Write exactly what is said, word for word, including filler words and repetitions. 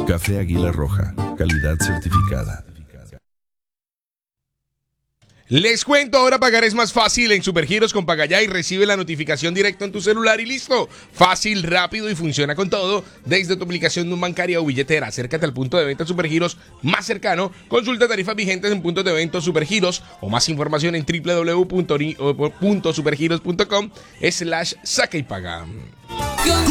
Café Águila Roja, calidad certificada. Les cuento, ahora pagar es más fácil en Supergiros con Pagaya y recibe la notificación directo en tu celular y listo. Fácil, rápido y funciona con todo desde tu aplicación de un bancaria o billetera. Acércate al punto de venta Supergiros más cercano, consulta tarifas vigentes en puntos de venta Supergiros o más información en w w w punto supergiros punto com slash saca y paga.